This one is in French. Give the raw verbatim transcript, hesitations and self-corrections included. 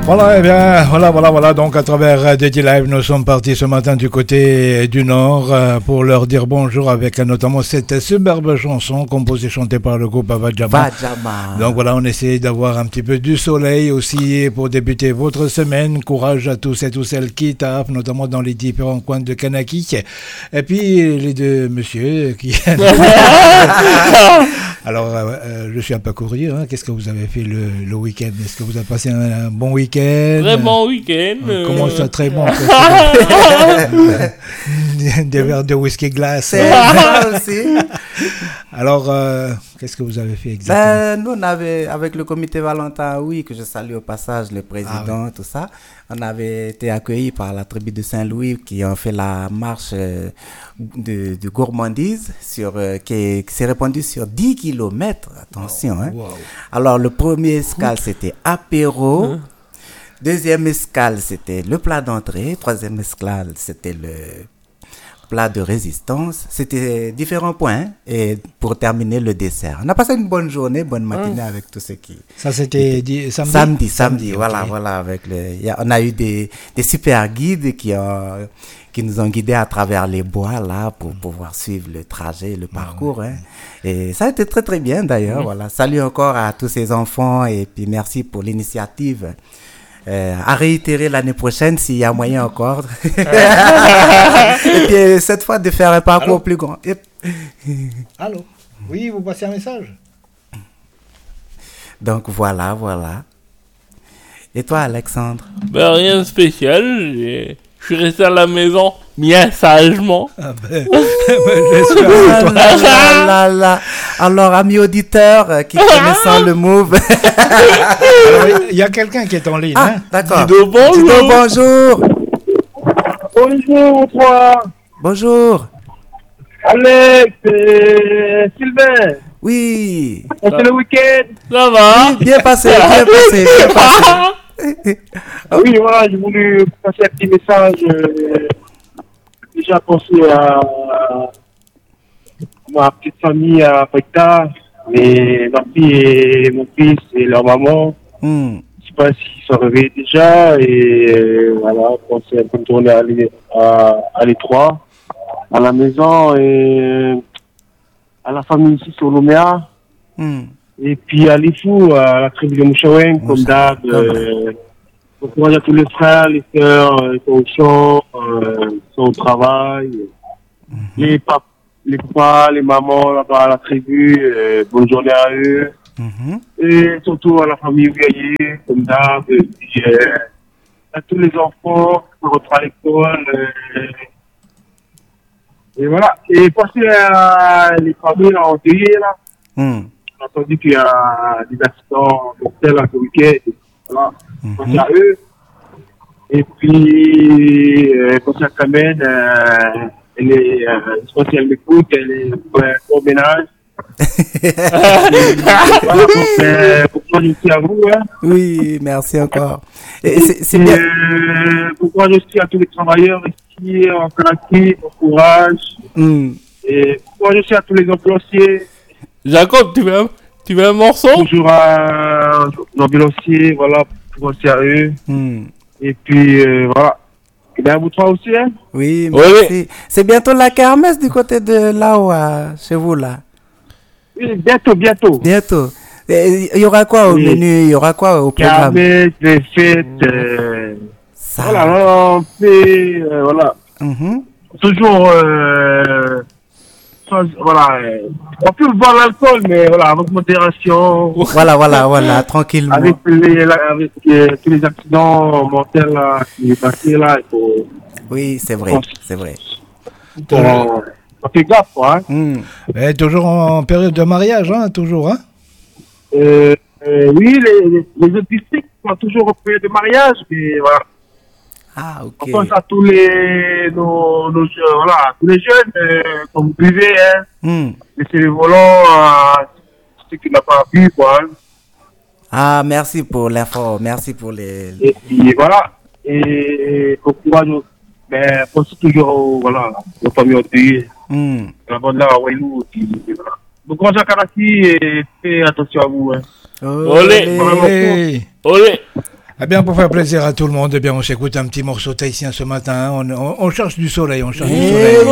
Voilà, eh bien, voilà, voilà, voilà. Donc, à travers D J Live, nous sommes partis ce matin du côté du Nord euh, pour leur dire bonjour avec euh, notamment cette superbe chanson composée et chantée par le groupe Vajama. Vajama. Donc voilà, on essaie d'avoir un petit peu du soleil aussi pour débuter votre semaine. Courage à tous et toutes celles qui tapent, notamment dans les différents coins de Kanaki. Et puis, les deux messieurs qui... Alors, euh, euh, je suis un peu curieux. Hein. Qu'est-ce que vous avez fait le, le week-end? Est-ce que vous avez passé un, un bon week-end? Très bon week-end. Euh, comment ça, très bon? Des verres de whisky glace. C'est ça aussi. Alors, euh, qu'est-ce que vous avez fait exactement? Ben, nous, on avait, avec le comité Valentin, oui, que je salue au passage, le président, ah, oui. tout ça, on avait été accueillis par la tribu de Saint-Louis qui ont fait la marche euh, de, de gourmandise sur, euh, qui, qui s'est répandue sur dix kilomètres. Attention, wow, hein. Wow. Alors, le premier escale, c'était apéro. Hein? Deuxième escale, c'était le plat d'entrée. Troisième escale, c'était le plat de résistance. C'était différents points. Hein? Et pour terminer, le dessert. On a passé une bonne journée, bonne matinée mmh. avec tous ceux qui... Ça, c'était di- samedi? Samedi, samedi, voilà, okay. voilà. Avec le, y a, on a eu des, des super guides qui, ont, qui nous ont guidés à travers les bois, là, pour mmh. pouvoir suivre le trajet, le parcours. Mmh. Hein. Et ça a été très, très bien, d'ailleurs. Mmh. Voilà. Salut encore à tous ces enfants et puis merci pour l'initiative. Euh, à réitérer l'année prochaine s'il y a moyen encore. Et puis cette fois de faire un parcours Allô? plus grand. Et... Allô? Oui, vous passez un message? Donc voilà, voilà. Et toi, Alexandre? Ben, rien de spécial. J'ai... Je suis resté à la maison, bien sagement. Ah ben, ben j'espère que toi... là, là, là. Alors, amis auditeurs qui connaissent le move. Il y a quelqu'un qui est en ligne. Ah, hein? d'accord. Dido, bonjour. Dido, bonjour. Bonjour, toi. Bonjour. Alex, euh, Sylvain. Oui. C'est le week-end. Ça va? Oui, bien passé, bien passé, bien passé. Ah oui, voilà, j'ai voulu passer un petit message. Euh, déjà pensé à, à ma petite famille à Pekta, mais ma fille et mon fils et leur maman. Mm. Je sais pas s'ils sont réveillés déjà. Et euh, voilà, penser un peu de tourner à, à, à l'étroit, à la maison et à la famille ici sur l'Oméa. Mm. Et puis à l'Ifou, à la tribu de Mouchaoueng, comme d'hab, euh, encourage à tous les frères, les sœurs, euh, qui sont au champ, euh, qui sont au travail, mm-hmm. les, pap- les papas, les mamans là-bas à la tribu, euh, bonne journée à eux. Mm-hmm. Et surtout à la famille Ouyaye, comme d'hab, et puis euh, à tous les enfants qui rentrent à l'école. Euh, et voilà. Et passer à les familles en deuil, là. Mm. J'ai entendu qu'il y a des accidents mortels à ce week-end. Voilà. Mm-hmm. Pensez à eux. Et puis, euh, pensez à Kamen, euh, elle est, euh, je pense qu'elle m'écoute, elle est ouais, au ménage. Voilà, donc, euh, pourquoi je suis à vous, hein. Oui, merci encore. Et c'est, c'est bien. Euh, pourquoi je suis à tous les travailleurs ici, en Kanaki, bon courage. Mm. Et pourquoi je suis à tous les employés. Jacob, tu veux un, tu veux un morceau? Toujours à l'ambulancier, voilà, pour penser à eux. Mm. Et puis, euh, voilà. Et bien, vous trois aussi, hein? Oui, merci. Oui. C'est bientôt la kermesse du côté de là-haut, chez vous, là? Oui, bientôt, bientôt. Bientôt. Il y aura quoi au oui. menu? Il y aura quoi au programme? Kermesse, les fêtes, euh, Ça. Voilà, on fait, euh, voilà. Mm-hmm. Toujours, euh, voilà, on peut boire l'alcool, mais voilà, avec modération. Voilà, voilà, voilà, tranquillement. Avec, les, avec euh, tous les accidents mortels là, qui est passé là, il faut... Oui, c'est vrai, c'est vrai. Bon, on fait gaffe, quoi. Hein. Mm. Mais toujours en période de mariage, hein, toujours, hein. Euh, euh, oui, les, les, les autres districts sont toujours en période de mariage, mais voilà. Ah, ok. On pense à tous les, nos, nos, voilà, tous les jeunes, euh, comme vous buvez, hein. Mm. Laissez les volants à ceux qui n'ont pas bu, quoi. Hein. Ah, merci pour l'info, merci pour les... Et puis, voilà. Et, au courage, ben, pensez toujours, voilà, aux familles endeuillées. Mm. La bande là, à Wailou, et puis, voilà. Bon courage à Kanaki et faites attention à vous, hein. Olé! Olé! Olé! Eh bien, pour faire plaisir à tout le monde, eh bien, on s'écoute un petit morceau tahitien ce matin. On, on, on cherche du soleil, on cherche du soleil.